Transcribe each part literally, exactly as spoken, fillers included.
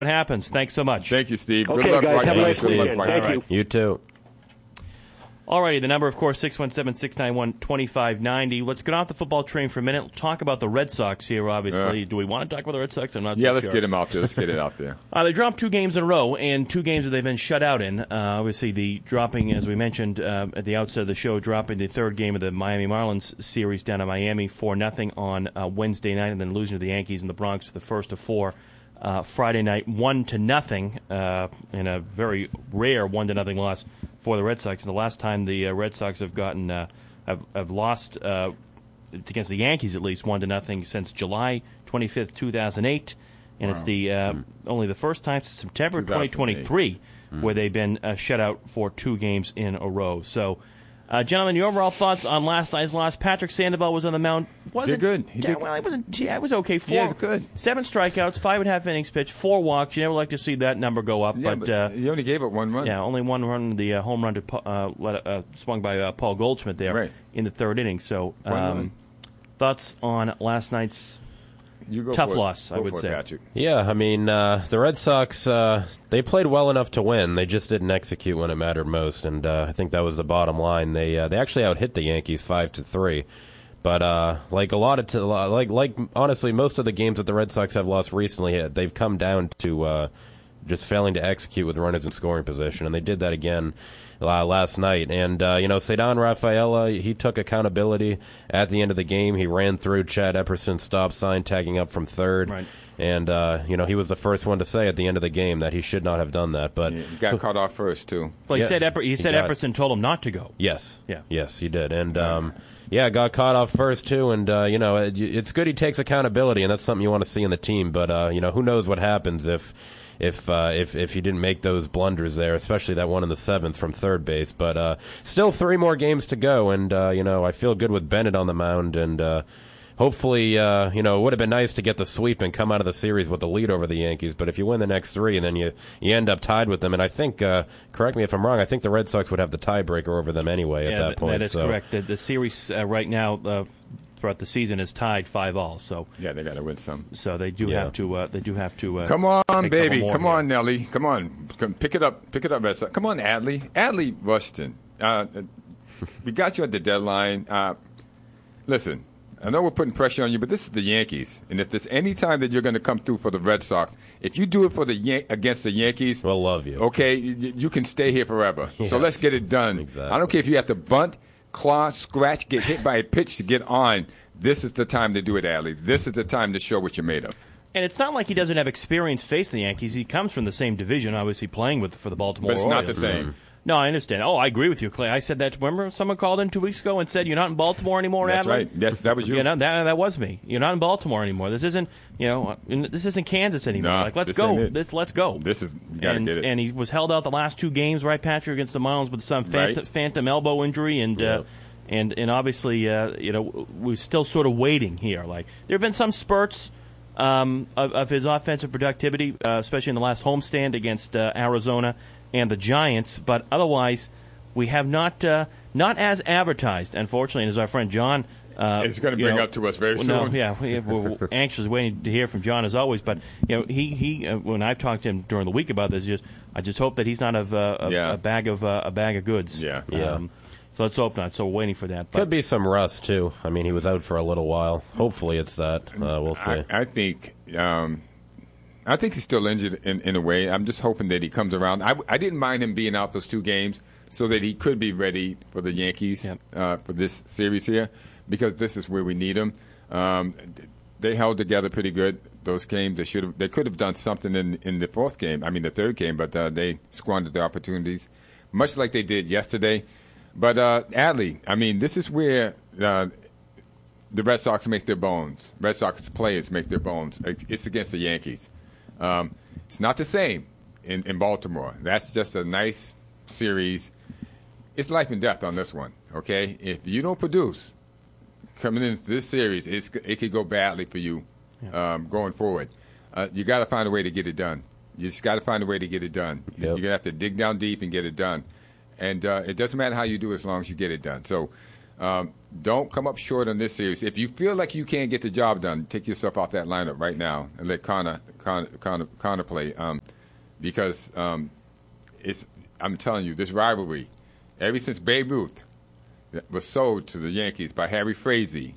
happens. Thanks so much. Thank you, Steve. Okay, Good luck, guys, have a nice Good luck, weekend. Roger. Thank you. You too. All righty, the number, of course, six one seven, six nine one, two five nine zero. Let's get off the football train for a minute. Talk about the Red Sox here, obviously. Yeah. Do we want to talk about the Red Sox? I'm not Yeah, so let's sure. get him out there. Let's get it out there. Uh, they dropped two games in a row, and two games that they've been shut out in. Uh, obviously, the dropping, as we mentioned uh, at the outset of the show, dropping the third game of the Miami Marlins series down in Miami four nothing on uh, Wednesday night, and then losing to the Yankees in the Bronx for the first of four uh, Friday night, one to nothing, uh, in a very rare one to nothing loss for the Red Sox. The last time the uh, Red Sox have gotten uh, have, have lost uh, against the Yankees, at least one to nothing, since July twenty-fifth, two thousand eight. And wow. It's the uh, mm. only the first time since September twenty twenty-three mm. where they've been uh, shut out for two games in a row. So, uh, gentlemen, your overall thoughts on last night's loss? Patrick Sandoval was on the mound. Wasn't good. He did well, it wasn't. Yeah, it was okay. Four, yeah, it's good. Seven strikeouts, five and a half innings pitched, four walks. You never like to see that number go up, yeah, but, but uh, he only gave up one run. Yeah, only one run. The uh, home run to uh, let, uh, swung by uh, Paul Goldschmidt there right. in the third inning. So, um, thoughts on last night's You go tough for loss, it. I Go would for say. It, Patrick. Yeah, I mean, uh, the Red Sox, uh, they played well enough to win. They just didn't execute when it mattered most, and uh, I think that was the bottom line. They uh, they actually out-hit the Yankees five to three. But uh, like a lot of, t- like like honestly, most of the games that the Red Sox have lost recently, they've come down to uh, just failing to execute with runners in scoring position, and they did that again uh, last night. And uh, you know, Cedar Rafaela, he took accountability at the end of the game. He ran through Chad Epperson's stop sign, tagging up from third. Right. And uh, you know, he was the first one to say at the end of the game that he should not have done that. But yeah, he got caught off first too. Well, he yeah, said Epper- he, he said Epperson told him not to go. Yes. Yeah. Yes, he did. And um, yeah, got caught off first too. And uh, you know, it, it's good he takes accountability, and that's something you want to see in the team. But uh, you know, who knows what happens if. If uh, if if he didn't make those blunders there, especially that one in the seventh from third base, but uh, still three more games to go, and uh, you know I feel good with Bennett on the mound, and uh, hopefully uh, you know it would have been nice to get the sweep and come out of the series with the lead over the Yankees. But if you win the next three, and then you you end up tied with them, and I think uh, correct me if I'm wrong, I think the Red Sox would have the tiebreaker over them anyway yeah, at that point. That is so. correct. The, the series uh, right now. Uh, throughout the season is tied five all. So yeah, they got to win some. So they do yeah. have to. Uh, they do have to. Uh, Come on, baby. Come here. on, Nelly. Come on. Come, pick it up. Pick it up. Come on, Adley. Adley Rushton. Uh, we got you at the deadline. Uh, listen, I know we're putting pressure on you, but this is the Yankees, and if there's any time that you're going to come through for the Red Sox, if you do it for the Yan- against the Yankees, we'll love you. Okay, you, you can stay here forever. Yes. So let's get it done. Exactly. I don't care if you have to bunt, claw, scratch, get hit by a pitch to get on. This is the time to do it, Adley. This is the time to show what you're made of. And it's not like he doesn't have experience facing the Yankees. He comes from the same division, obviously playing with for the Baltimore Orioles. But it's Orioles. not the same. No, I understand. Oh, I agree with you, Clay. I said that. Remember, someone called in two weeks ago and said, "You're not in Baltimore anymore." That's Adley? right. Yes, that was you. You know, that that was me. You're not in Baltimore anymore. This isn't, you know, this isn't Kansas anymore. Nah, like, let's this go. ain't it. This, let's go. This is you gotta and, get it. And he was held out the last two games, right, Patrick, against the Marlins with some phant- Right. phantom elbow injury, and Yeah. uh, and and obviously, uh, you know, we're still sort of waiting here. Like, there have been some spurts. Um, of, of his offensive productivity, uh, especially in the last homestand against uh, Arizona and the Giants, but otherwise we have not uh, not as advertised, unfortunately. And as our friend John uh, is going to bring know, up to us very well, soon. No, yeah, we, we're anxiously waiting to hear from John as always. But you know, he he uh, when I've talked to him during the week about this, just I just hope that he's not of uh, a, Yeah. a bag of uh, a bag of goods. Yeah. Yeah. Um, so let's hope not. So we're waiting for that. But Could be some rust too. I mean, he was out for a little while. Hopefully, it's that. Uh, we'll see. I, I think um, I think he's still injured in, in a way. I'm just hoping that he comes around. I, I didn't mind him being out those two games so that he could be ready for the Yankees Yep. uh, for this series here, because this is where we need him. Um, they held together pretty good those games. They should have. They could have done something in in the fourth game. I mean, the third game, but uh, they squandered their opportunities, much like they did yesterday. But uh, Adley, I mean, this is where uh, the Red Sox make their bones. Red Sox players make their bones. It's against the Yankees. Um, it's not the same in, in Baltimore. That's just a nice series. It's life and death on this one, okay? If you don't produce coming into this series, it's, it could go badly for you um, going forward. Uh, you got to find a way to get it done. You just got to find a way to get it done. Yep. You're going to have to dig down deep and get it done. And uh, it doesn't matter how you do it as long as you get it done. So Um, don't come up short on this series. If you feel like you can't get the job done, take yourself off that lineup right now and let Connor Connor, Connor, Connor play. Um, because um, it's I'm telling you, this rivalry, ever since Babe Ruth was sold to the Yankees by Harry Frazee.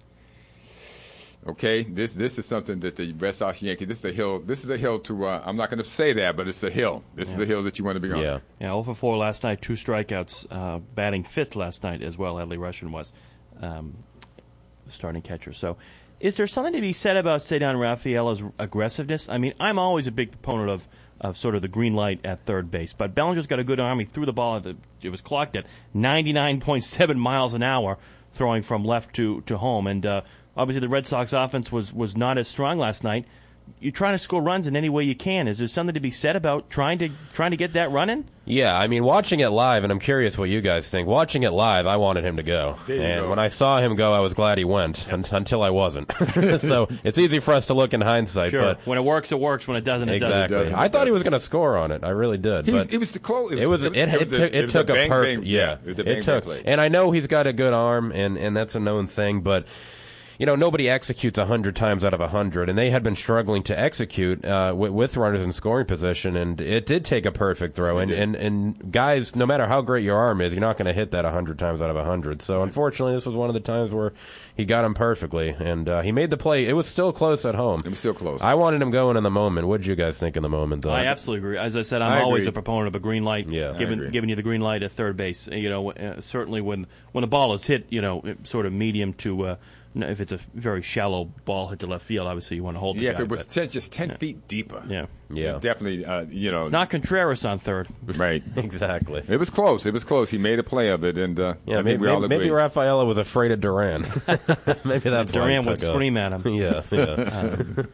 Okay, this this is something that the Red Sox Yankees. This is a hill. This is a hill to. Uh, I'm not going to say that, but it's a hill. This yeah. is a hill that you want to be on. Yeah, yeah. zero for four last night, two strikeouts, uh, batting fifth last night as well. Adley Rutschman was um, starting catcher. So, is there something to be said about Ceddanne Rafaela's aggressiveness? I mean, I'm always a big proponent of of sort of the green light at third base, but Bellinger's got a good arm. He threw the ball. At the, it was clocked at ninety-nine point seven miles an hour, throwing from left to to home, and. Uh, Obviously, the Red Sox offense was, was not as strong last night. You're trying to score runs in any way you can. Is there something to be said about trying to trying to get that run in? Yeah, I mean, watching it live, and I'm curious what you guys think. Watching it live, I wanted him to go. And go. when I saw him go, I was glad he went, un- until I wasn't. So it's easy for us to look in hindsight. Sure. But when it works, it works. When it doesn't, it exactly. doesn't. doesn't. I thought he was going to score on it. I really did. He was, but it was the close. It was. It, it, it, was a, it, it was took a, a bang, perfect. bang, yeah, it, was a it bang, took. bang play. And I know he's got a good arm, and, and that's a known thing, but. You know, nobody executes one hundred times out of one hundred, and they had been struggling to execute uh, w- with runners in scoring position, and it did take a perfect throw. And, and, and guys, no matter how great your arm is, you're not going to hit that one hundred times out of one hundred. So, unfortunately, this was one of the times where he got him perfectly, and uh, he made the play. It was still close at home. It was still close. I wanted him going in the moment. What did you guys think in the moment, though? I absolutely agree. As I said, I'm I always agree. a proponent of a green light, Yeah. giving, giving you the green light at third base. You know, uh, certainly when, when the ball is hit, you know, sort of medium to uh, – if it's a very shallow ball hit to left field, obviously you want to hold the yeah, guy. if it was but, ten, just ten yeah. feet deeper. Yeah. Yeah. Definitely, uh, you know. It's not Contreras on third. Right. Exactly. It was close. It was close. He made a play of it, and uh, Yeah, I maybe, think we all maybe, agree. maybe Rafaela was afraid of Duran. Maybe that's why Duran he would took off. scream at him. Yeah, yeah.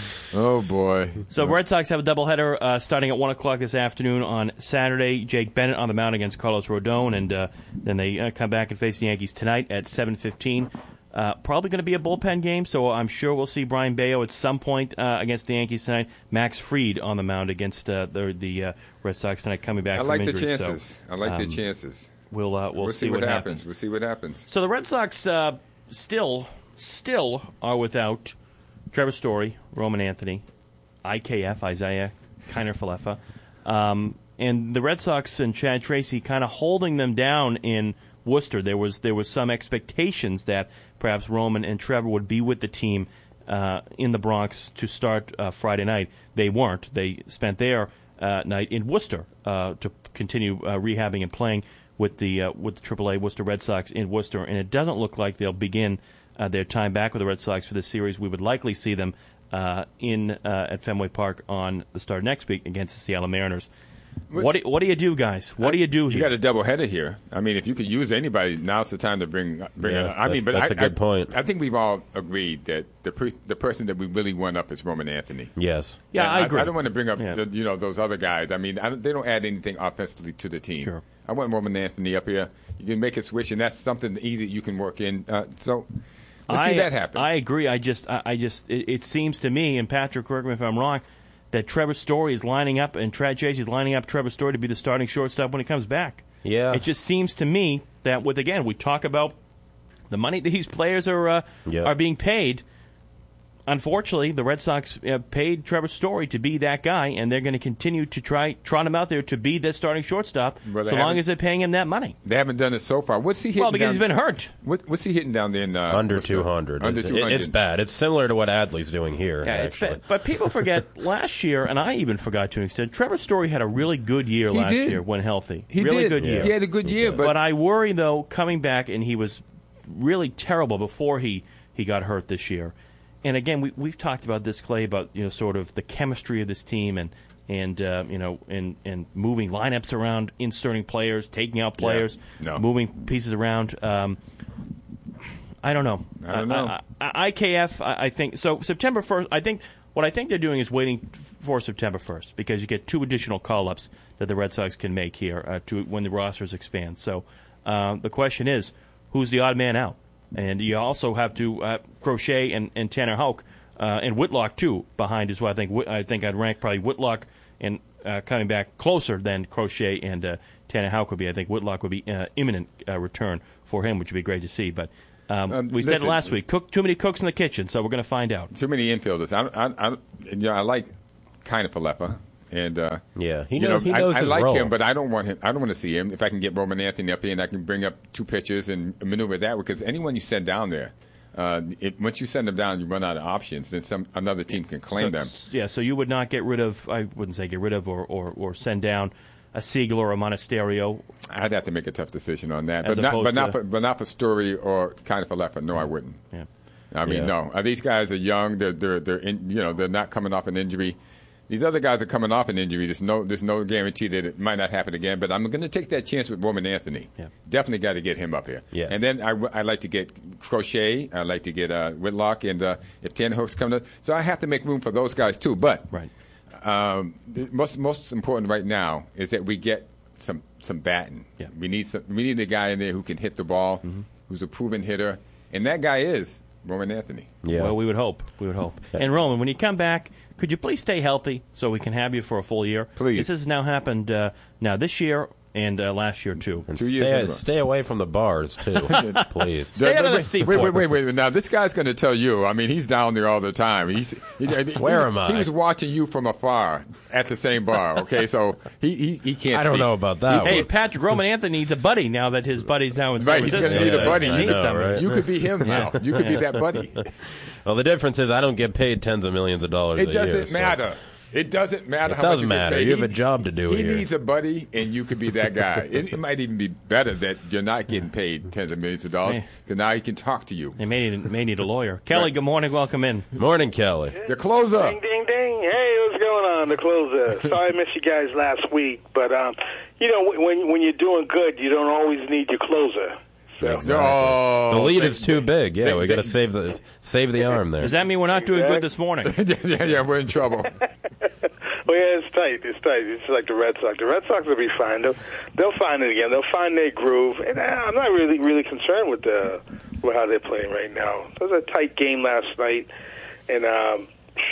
Oh, boy. So Red Sox have a doubleheader uh, starting at one o'clock this afternoon on Saturday. Jake Bennett on the mound against Carlos Rodon, and uh, then they uh, come back and face the Yankees tonight at seven fifteen. Uh, probably going to be a bullpen game, so I'm sure we'll see Brian Bayo at some point uh, against the Yankees tonight. Max Fried on the mound against uh, the, the uh, Red Sox tonight, coming back I from like the injury. chances. So, I like um, the chances. We'll uh, we'll, We'll see, see what what happens. happens. We'll see what happens. So the Red Sox uh, still still are without Trevor Story, Roman Anthony, I K F, Isaiah Kiner-Falefa, um, and the Red Sox and Chad Tracy kind of holding them down in Worcester. There was there was some expectations that perhaps Roman and Trevor would be with the team uh, in the Bronx to start uh, Friday night. They weren't. They spent their uh, night in Worcester uh, to continue uh, rehabbing and playing with the uh, with the triple A Worcester Red Sox in Worcester, and it doesn't look like they'll begin uh, their time back with the Red Sox for this series. We would likely see them uh, in uh, at Fenway Park on the start next week against the Seattle Mariners. What do, what do you do, guys? What do you do You here? got a double header here. I mean, if you could use anybody, now's the time to bring bring. Yeah, a, I mean, but that's I, a good I, point. I think we've all agreed that the pre, the person that we really want up is Roman Anthony. Yes. Yeah, And I agree. I, don't want to bring up Yeah. the, you know those other guys. I mean, I don't, they don't add anything offensively to the team. Sure. I want Roman Anthony up here. You can make a switch, and that's something easy you can work in. Uh, so let's I, see that happen. I agree. I just, I, I just, it, it seems to me, and Patrick, correct me if I'm wrong, that Trevor Story is lining up, and Trad Chase is lining up Trevor Story to be the starting shortstop when he comes back. Yeah. It just seems to me that with again, we talk about the money that these players are uh, Yeah. are being paid. Unfortunately, the Red Sox uh, paid Trevor Story to be that guy, and they're going to continue to try trot him out there to be the starting shortstop, Well, they so long haven't- as they're paying him that money. They haven't done it so far. What's he hitting? Well, because down, he's been hurt. What, what's he hitting down there in uh, Under Worcester? two hundred. Under it's, two it- hundred. it's bad. It's similar to what Adley's doing here, Yeah, it's actually. bad. But people forget last year, and I even forgot to an extent, Trevor Story had a really good year He last did. year when healthy. He really did. good year. He had a good year, but, But I worry, though, coming back, and he was really terrible before he, he got hurt this year. And again, we, we've talked about this, Clay, about you know sort of the chemistry of this team and and uh, you know and, and moving lineups around, inserting players, taking out players, No. moving pieces around. Um, I don't know. I don't know. I, I, I K F, I, I think so. September first. I think what I think they're doing is waiting for September first because you get two additional call-ups that the Red Sox can make here uh, to when the rosters expand. So uh, the question is, who's the odd man out? And you also have to uh, Crochet and, and Tanner Houck uh, and Whitlock too behind as well. I think Whit- I think I'd rank probably Whitlock and uh, coming back closer than Crochet and uh, Tanner Houck would be. I think Whitlock would be uh, imminent uh, return for him, which would be great to see. But um, Um, we listen, said last week, cook too many cooks in the kitchen, so we're going to find out. Too many infielders. I, I, I, you know, I like kind of Falefa, and uh, Yeah, he you knows- know, he knows I, I his like role. him, but I don't want him. I don't want to see him. If I can get Roman Anthony up here and I can bring up two pitchers and maneuver that, because anyone you send down there, uh, it, once you send them down, you run out of options. Then some another team can claim so, them. Yeah, so you would not get rid of, I wouldn't say get rid of or, or, or send down a Siegel or a Monasterio. I'd have to make a tough decision on that, As but not, opposed but not, to- for, but not for Story or kind of Falefa. No, I wouldn't. Yeah. I mean, Yeah. no. Uh, these guys are young. They're they're they're in, you know they're not coming off an injury. These other guys are coming off an injury. There's no there's no guarantee that it might not happen again. But I'm going to take that chance with Roman Anthony. Yeah. Definitely got to get him up here. Yes. And then I I like to get Crochet. I like to get uh, Whitlock, and uh, if Tanner Hook's coming up, so I have to make room for those guys too. But Right. um, the most most important right now is that we get some some batting. Yeah. We need some, we need a guy in there who can hit the ball, Mm-hmm. who's a proven hitter, and that guy is Roman Anthony. Yeah. Well, we would hope. We would hope. And Roman, when you come back, could you please stay healthy so we can have you for a full year? Please. This has now happened uh, now this year and uh, last year too. And Two years in a stay, row. stay away from the bars, too. Please. Stay out of the wait, seaport. Wait, wait, wait, wait. Now, this guy's going to tell you. I mean, he's down there all the time. He's he, he- Where he- am I? He was watching you from afar at the same bar. Okay, so he he, he can't. I don't speak. know about that Hey, one. Patrick Roman Anthony needs a buddy now that his buddy's now in Right, San he's Francisco. gonna need a Yeah, buddy. He I needs know, somebody. right? You could be him now. You could be that buddy. Well, the difference is I don't get paid tens of millions of dollars It a year. doesn't so- matter. It doesn't matter It how does much you matter. Get paid. You have He- a job to do He here. needs a buddy, and you could be that guy. it, it might even be better that you're not getting paid tens of millions of dollars, Yeah. because now he can talk to you. They may need, may need a lawyer. Kelly, Right. good morning. Welcome in. Morning, Kelly. The closer. Ding, ding, ding. Hey, what's going on? The closer. Sorry I missed you guys last week, but, um, you know, when when you're doing good, you don't always need your closer. So, Exactly. Oh, The lead they- is too big. Yeah, they- we got to they- save the save the arm there. Does that mean we're not doing good this morning? yeah, yeah, we're in trouble. well, yeah, it's tight. It's tight. It's like the Red Sox. The Red Sox will be fine. They'll, they'll find it again. They'll find their groove. And uh, I'm not really really concerned with the with how they're playing right now. It was a tight game last night, and um,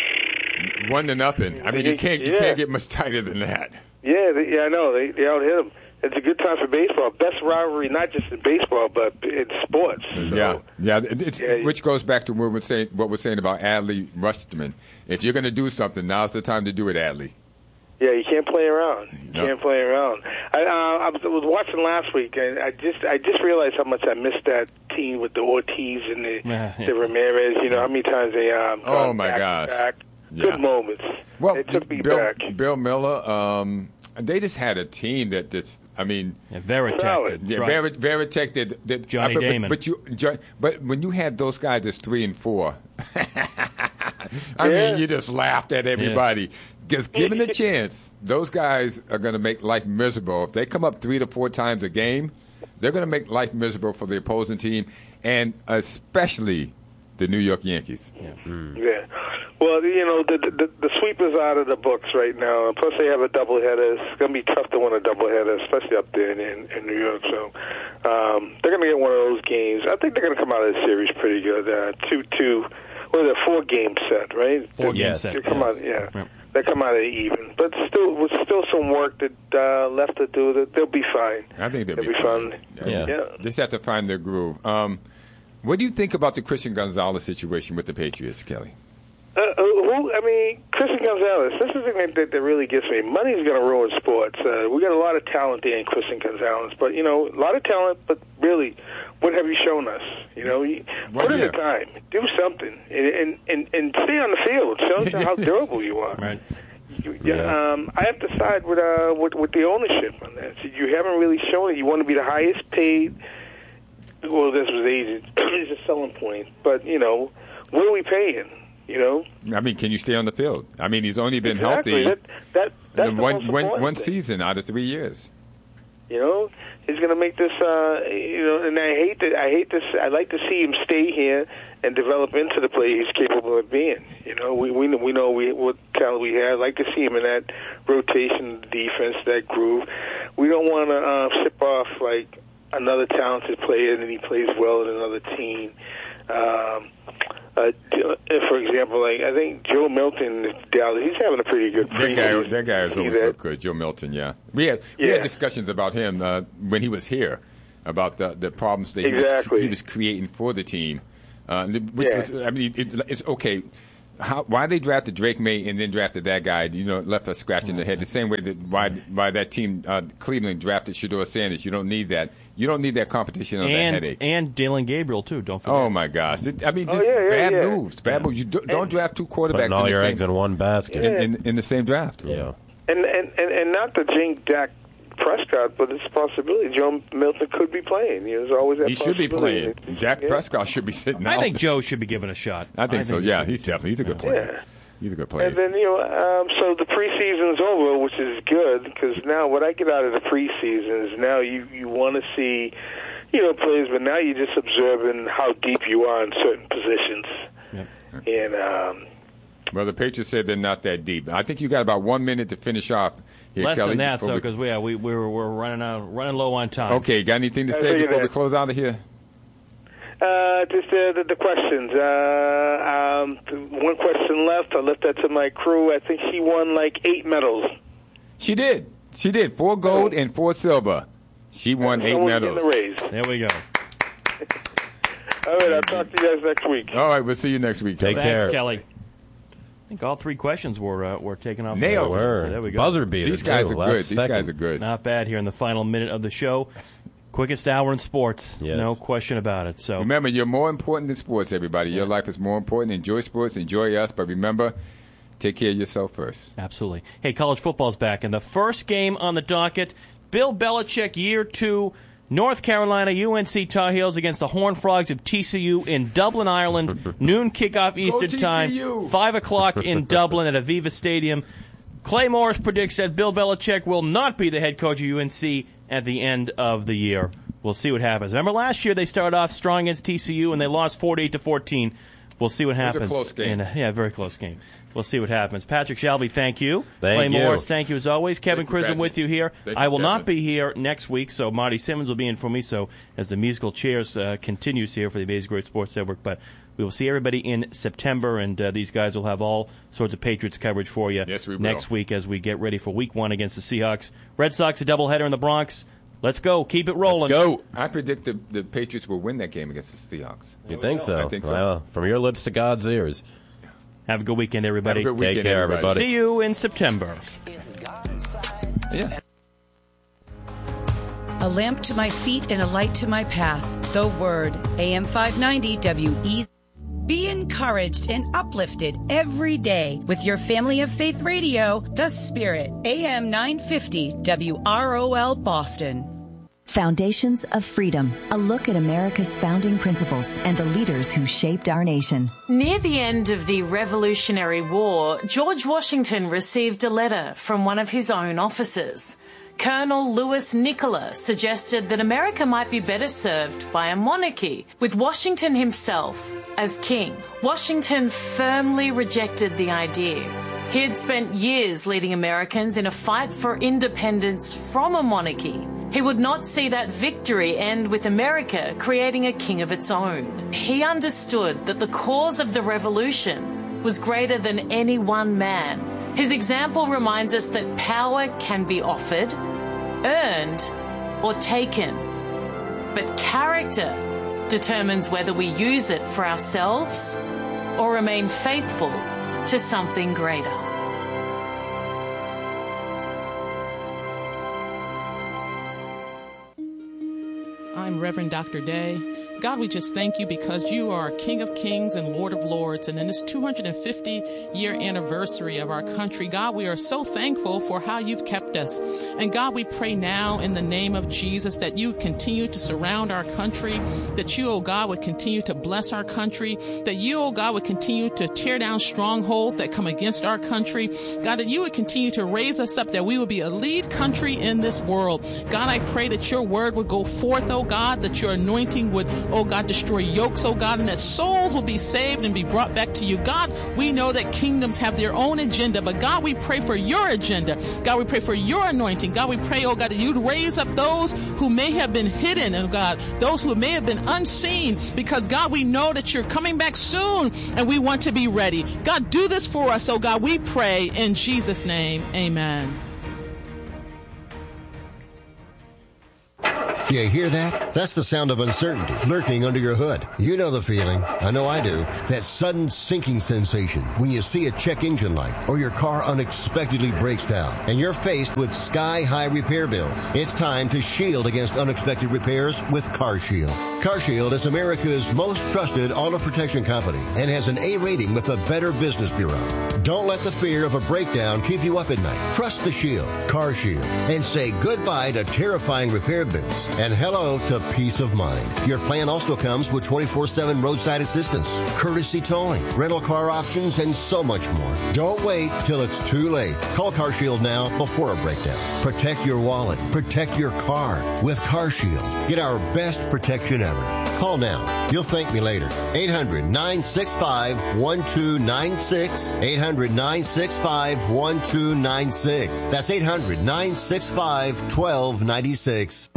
One to nothing. I mean, you can't you Yeah. can't get much tighter than that. yeah, they, yeah, I know they they out hit them. It's a good time for baseball. Best rivalry, not just in baseball, but in sports. So, Yeah, yeah. it- It's, Yeah, you- which goes back to what we're saying. What we're saying about Adley Rustman. If you're going to do something, now's the time to do it, Adley. Yeah, you can't play around. You No. can't play around. I, uh, I was I was watching last week, and I just I just realized how much I missed that team with the Ortiz and the, Yeah, yeah. the Ramirez. You know how many times they um. Oh, gone my back to gosh. back. Yeah. Good moments. Well, it took me Bill, back. Bill Miller. Um, they just had a team that that's. I mean. Yeah, Veritek. Solid. that's Yeah, right. Ver- Veritek did, did Johnny uh, but, Damon. But, but you, Jo- but when you had those guys as three and four, I Yeah. mean, you just laughed at everybody. Because given the chance, those guys are going to make life miserable. If they come up three to four times a game, they're going to make life miserable for the opposing team, and especially the New York Yankees. Yeah. Well, you know, the, the the sweep is out of the books right now. Plus, they have a doubleheader. It's going to be tough to win a doubleheader, especially up there in, in, in New York. So um, they're going to get one of those games. I think they're going to come out of the series pretty good. Uh, two two. What is it? Four game set, right? Four They- game Yes. set. They come yes. out, yeah. Yep. They come out of it even, but still, with still some work that uh, left to do. That they'll be fine. I think they'll, They'll be, be fun. Yeah. Yeah. Just have to find their groove. Um, what do you think about the Christian Gonzalez situation with the Patriots, Kelly? Uh, who? I mean, Christian Gonzalez. This is the thing that, that really gets me. Money's going to ruin sports. Uh, we got a lot of talent there in Christian Gonzalez, but you know, a lot of talent. But really, what have you shown us? You know, you, One put in year. the time, do something, and and, and, and stay on the field. Show us how durable you are. Right. You, Yeah. um, I have to side with uh with, with the ownership on that. So you haven't really shown it. You want to be the highest paid. Well, this was easy. It's a selling point, but you know, what are we paying? You know, I mean, can you stay on the field? I mean, he's only been exactly. healthy That, that that's in the one, most one, important one thing. season out of three years. You know, he's going to make this. Uh, you know, and I hate that. I hate this. I like to see him stay here and develop into the player he's capable of being. You know, we we know, we know we, what talent we have. I like to see him in that rotation, defense, that groove. We don't want to uh, ship off like another talented player and then he plays well in another team. Um, Uh, for example, like I think Joe Milton, Dallas, he's having a pretty good That guy, preseason. that guy is always that? looked good, Joe Milton. Yeah, we had we Yeah. had discussions about him uh, when he was here about the the problems that he, Exactly. was, he was creating for the team. Uh, which Yeah. was, I mean, it, it's okay. How, why they drafted Drake May and then drafted that guy, you know, left us scratching the head. The same way that why why that team, uh, Cleveland, drafted Shedeur Sanders. You don't need that. You don't need that competition on and that headache. and Dylan Gabriel too. Don't forget. Oh my gosh! It, I mean, Oh, just yeah, yeah, bad yeah. moves. Bad moves. You do, don't draft two quarterbacks Putting all in the your same, eggs in one basket. in, in, in the same draft. Yeah. And, and, and, and not to jinx Dak Prescott, but it's a possibility. Joe Milton could be playing. You know, there's always that He should be possibility. playing. Dak Yeah. Prescott should be sitting out. I think Joe should be given a shot. I think so. he Yeah, should. he's definitely he's a good player. Yeah. He's a good player. And then, you know, um, so the preseason's over, which is good, because now what I get out of the preseason is now you, you want to see, you know, players, but now you're just observing how deep you are in certain positions. Yep. And, um, Well, the Patriots said they're not that deep. I think you got about one minute to finish off here, Less Kelly. than that, before so we- because we, yeah, we we were we're running out running low on time. Okay, got anything to I say figured before we that. close out of here? Uh, just uh, the, the questions. Uh, um, one question left. I left that to my crew. I think she won like eight medals. She did. She did. Four gold and four silver. She won eight Someone's medals. getting the raise. There we go. All right, I'll talk to you guys next week. All right, we'll see you next week. Take Kelly. Thanks, care. Kelly. I think all three questions were uh, were taken off. Nailed. the board. Were. So there we go. Buzzer beater. These guys too, are last good. These second. guys are good. Not bad here in the final minute of the show. Quickest hour in sports. Yes. No question about it. So Remember, you're more important than sports, everybody. Your life is more important. Enjoy sports. Enjoy us. But remember, take care of yourself first. absolutely. Hey, college football's back, and the first game on the docket, Bill Belichick, year two, North Carolina, U N C Tar Heels against the Horned Frogs of T C U in Dublin, Ireland. Noon kickoff Eastern T C time, U. five o'clock in Dublin at Aviva Stadium. Clay Morris predicts that Bill Belichick will not be the head coach of U N C at the end of the year. We'll see what happens. Remember last year they started off strong against T C U and they lost forty-eight to fourteen. We'll see what was a happens. close game. In, yeah, very close game. We'll see what happens. Patrick Shelby, thank you. Thank Clay you. Morris, thank you as always. Kevin Thank you, Crism Patrick. with you here. Thank I you, will not Kevin. be here next week, so Marty Simmons will be in for me. So as the musical chairs uh, continues here for the Amazing Great Sports Network, but we will see everybody in September, and uh, these guys will have all sorts of Patriots coverage for you Yes, we will. next week as we get ready for Week One against the Seahawks. Red Sox a doubleheader in the Bronx. Let's go. Keep it rolling. Let's go. I predict the, the Patriots will win that game against the Seahawks. You think so? I think so. Well, from your lips to God's ears. Have a good weekend, everybody. Have a good Take weekend, care, everybody. everybody. See you in September. Yeah. A lamp to my feet and a light to my path. The Word. A M five ninety W E. Be encouraged and uplifted every day with your family of faith radio, The Spirit. A M nine fifty W R O L Boston. Foundations of Freedom, a look at America's founding principles and the leaders who shaped our nation. Near the end of the Revolutionary War, George Washington received a letter from one of his own officers. Colonel Louis Nicola suggested that America might be better served by a monarchy, with Washington himself as king. Washington firmly rejected the idea. He had spent years leading Americans in a fight for independence from a monarchy. He would not see that victory end with America creating a king of its own. He understood that the cause of the revolution was greater than any one man. His example reminds us that power can be offered, earned, or taken. But character determines whether we use it for ourselves or remain faithful to something greater. I'm Reverend Doctor Day. God, we just thank you because you are King of Kings and Lord of Lords. And in this two hundred fifty year anniversary of our country, God, we are so thankful for how you've kept us. And God, we pray now in the name of Jesus that you continue to surround our country, that you, oh God, would continue to bless our country, that you, oh God, would continue to tear down strongholds that come against our country. God, that you would continue to raise us up, that we would be a lead country in this world. God, I pray that your word would go forth, oh God, that your anointing would oh God, destroy yokes, oh God, and that souls will be saved and be brought back to you. God, we know that kingdoms have their own agenda, but God, we pray for your agenda. God, we pray for your anointing. God, we pray, oh God, that you'd raise up those who may have been hidden, oh God, those who may have been unseen, because God, we know that you're coming back soon and we want to be ready. God, do this for us, oh God, we pray in Jesus' name, amen. You hear that? That's the sound of uncertainty lurking under your hood. You know the feeling. I know I do. That sudden sinking sensation when you see a check engine light or your car unexpectedly breaks down and you're faced with sky-high repair bills. It's time to shield against unexpected repairs with CarShield. CarShield is America's most trusted auto protection company and has an A rating with the Better Business Bureau. Don't let the fear of a breakdown keep you up at night. Trust the Shield, CarShield, and say goodbye to terrifying repair bills and hello to peace of mind. Your plan also comes with twenty-four seven roadside assistance, courtesy towing, rental car options, and so much more. Don't wait till it's too late. Call CarShield now before a breakdown. Protect your wallet. Protect your car with CarShield. Get our best protection ever. Call now. You'll thank me later. eight hundred, nine six five, one two nine six. eight hundred, nine six five, one two nine six. That's eight hundred, nine six five, one two nine six.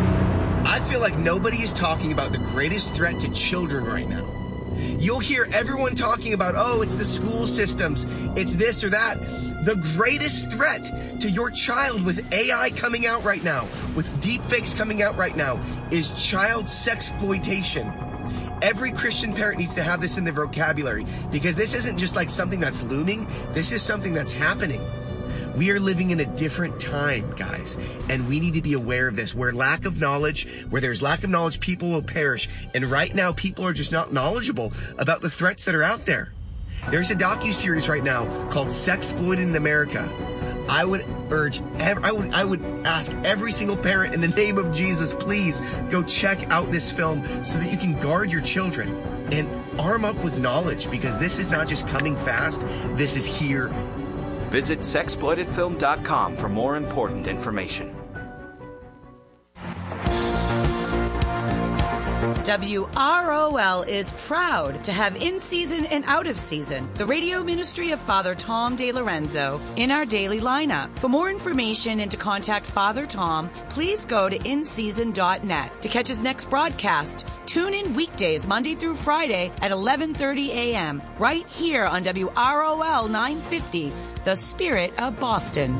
I feel like nobody is talking about the greatest threat to children right now. You'll hear everyone talking about, oh, it's the school systems, it's this or that. The greatest threat to your child with A I coming out right now, with deepfakes coming out right now, is child sexploitation. Every Christian parent needs to have this in their vocabulary, because this isn't just like something that's looming, this is something that's happening. We are living in a different time, guys, and we need to be aware of this. Where lack of knowledge, where there's lack of knowledge, people will perish. And right now, people are just not knowledgeable about the threats that are out there. There's a docuseries right now called Sexploited in America. I would urge, I would, I would ask every single parent in the name of Jesus, please go check out this film so that you can guard your children and arm up with knowledge, because this is not just coming fast, this is here. Visit sexploited film dot com for more important information. W R O L is proud to have in-season and out-of-season the radio ministry of Father Tom DeLorenzo in our daily lineup. For more information and to contact Father Tom, please go to in season dot net. To catch his next broadcast, tune in weekdays Monday through Friday at eleven thirty a.m. right here on W R O L nine fifty, The Spirit of Boston.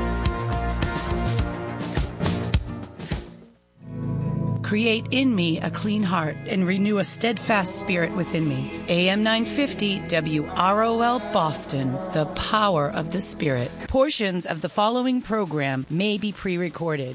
Create in me a clean heart and renew a steadfast spirit within me. A M nine fifty W R O L Boston, the power of the Spirit. Portions of the following program may be pre-recorded.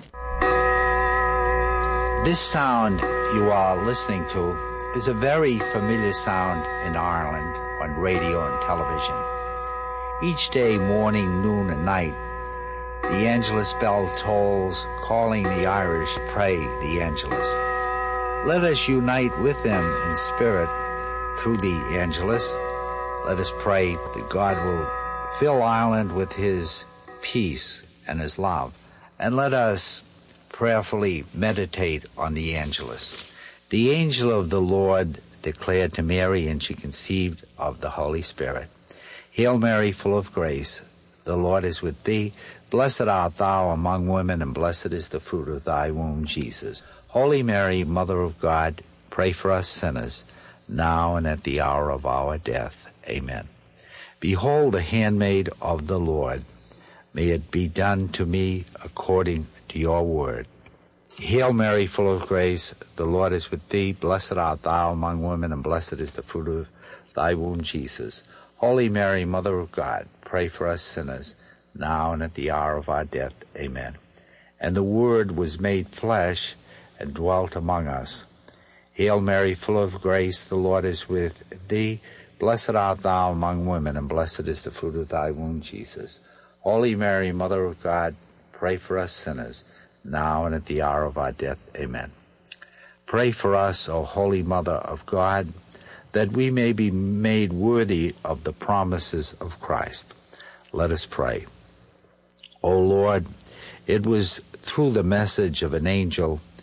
This sound you are listening to is a very familiar sound in Ireland on radio and television. Each day, morning, noon, and night, the Angelus bell tolls, calling the Irish to pray the Angelus. Let us unite with them in spirit through the Angelus. Let us pray that God will fill Ireland with his peace and his love. And let us prayerfully meditate on the Angelus. The angel of the Lord declared to Mary, and she conceived of the Holy Spirit. Hail Mary, full of grace, the Lord is with thee. Blessed art thou among women, and blessed is the fruit of thy womb, Jesus. Holy Mary, Mother of God, pray for us sinners, now and at the hour of our death. Amen. Behold the handmaid of the Lord. May it be done to me according to your word. Hail Mary, full of grace, the Lord is with thee. Blessed art thou among women, and blessed is the fruit of thy womb, Jesus. Holy Mary, Mother of God, pray for us sinners, now and at the hour of our death. Amen. And the Word was made flesh and dwelt among us. Hail Mary, full of grace, the Lord is with thee. Blessed art thou among women, and blessed is the fruit of thy womb, Jesus. Holy Mary, Mother of God, pray for us sinners, now and at the hour of our death. Amen. Pray for us, O Holy Mother of God, that we may be made worthy of the promises of Christ. Let us pray. O Lord, it was through the message of an angel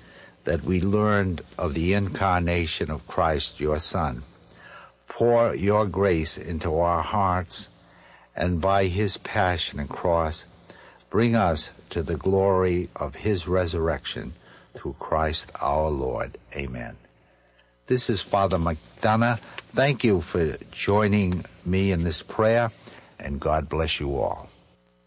that we learned of the incarnation of Christ, your Son. Pour your grace into our hearts, and by his passion and cross, bring us to the glory of his resurrection through Christ our Lord. Amen. This is Father McDonough. Thank you for joining me in this prayer, and God bless you all.